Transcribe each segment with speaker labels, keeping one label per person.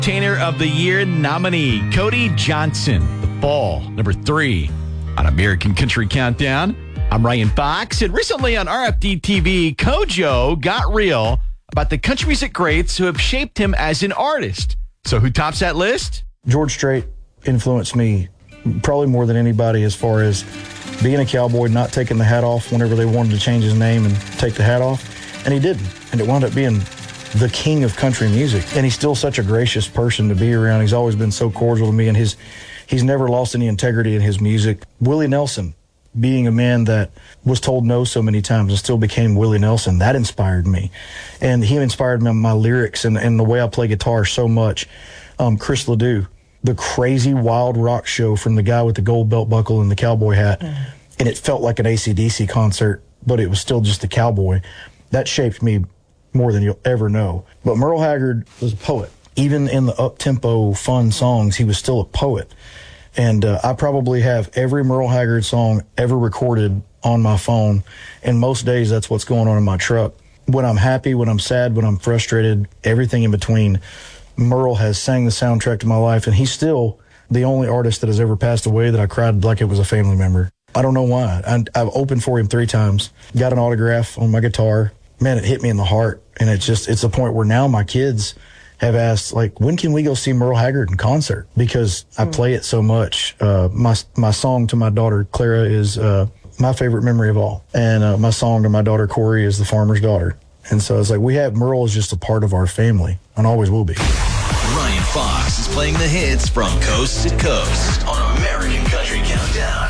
Speaker 1: Entertainer of the Year nominee, Cody Johnson. The Fall, number 3 on American Country Countdown. I'm Ryan Fox, and recently on RFD TV, Kojo got real about the country music greats who have shaped him as an artist. So who tops that list?
Speaker 2: George Strait influenced me probably more than anybody as far as being a cowboy, not taking the hat off whenever they wanted to change his name and take the hat off. And he didn't. And it wound up being the king of country music. And he's still such a gracious person to be around. He's always been so cordial to me, and he's never lost any integrity in his music. Willie Nelson, being a man that was told no so many times and still became Willie Nelson, that inspired me. And he inspired me in my lyrics and the way I play guitar so much. Chris Ledoux, the crazy wild rock show from the guy with the gold belt buckle and the cowboy hat. And it felt like an AC/DC concert, but it was still just a cowboy. That shaped me more than you'll ever know. But Merle Haggard was a poet. Even in the up-tempo, fun songs, he was still a poet. And I probably have every Merle Haggard song ever recorded on my phone. And most days, that's what's going on in my truck. When I'm happy, when I'm sad, when I'm frustrated, everything in between, Merle has sang the soundtrack to my life. And he's still the only artist that has ever passed away that I cried like it was a family member. I don't know why. I've opened for him 3 times, got an autograph on my guitar. Man, it hit me in the heart. And it's a point where now my kids have asked, like, when can we go see Merle Haggard in concert? Because I play it so much. My song to my daughter, Clara, is my favorite memory of all. And my song to my daughter, Corey, is The Farmer's Daughter. And so it's like we have Merle as just a part of our family and always will be.
Speaker 3: Ryan Fox is playing the hits from coast to coast on American Country Countdown.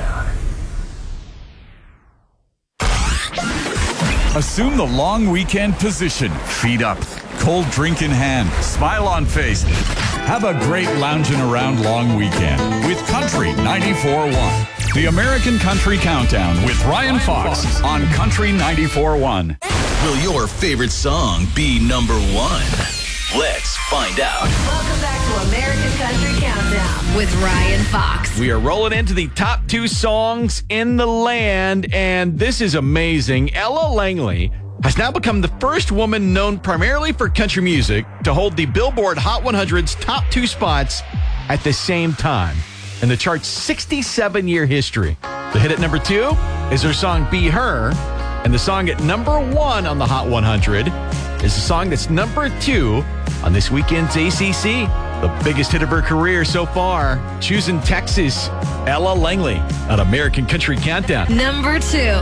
Speaker 4: Assume the long weekend position. Feet up, cold drink in hand, smile on face. Have a great lounging around long weekend with Country 94.1. The American Country Countdown with Ryan Fox on Country 94.1.
Speaker 3: Will your favorite song be number 1? Let's find out.
Speaker 5: Welcome back to American Country Countdown with Ryan Fox.
Speaker 1: We are rolling into the top 2 songs in the land, and this is amazing. Ella Langley has now become the first woman known primarily for country music to hold the Billboard Hot 100's top 2 spots at the same time in the chart's 67-year history. The hit at number 2 is her song Be Her, and the song at number 1 on the Hot 100 is the song that's number 2 on this weekend's ACC. The biggest hit of her career so far, Choosing Texas, Ella Langley on American Country Countdown.
Speaker 5: Number 2.